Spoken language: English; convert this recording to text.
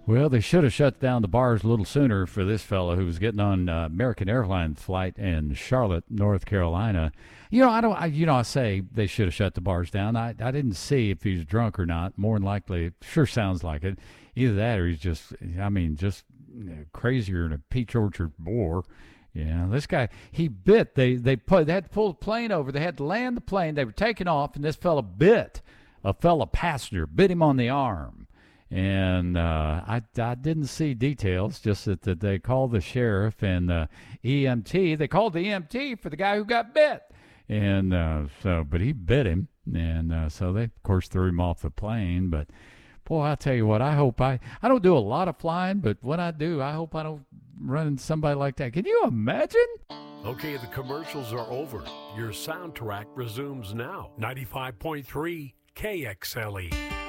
Well, they should have shut down the bars a little sooner for this fellow who was getting on American Airlines flight in Charlotte, North Carolina. I say they should have shut the bars down. I didn't see if he's drunk or not. More than likely, it sure sounds like it. Either that or he's just crazier than a peach orchard boar. Yeah, this guy, he bit. They had to pull the plane over. They had to land the plane. They were taking off, and this fella bit a fellow passenger, bit him on the arm. And I didn't see details, just that they called the sheriff and the EMT. They called the EMT for the guy who got bit. And but he bit him. And so they, of course, threw him off the plane. But, boy, I'll tell you what, I hope I don't do a lot of flying, but when I do, I hope I don't run into somebody like that. Can you imagine? Okay, the commercials are over. Your soundtrack resumes now. 95.3 KXLE.